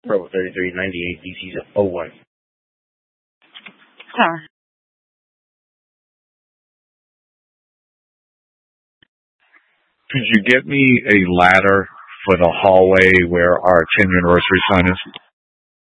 Bravo 3398, DC's 01. Sir. Could you get me a ladder for the hallway where our 10th anniversary sign is?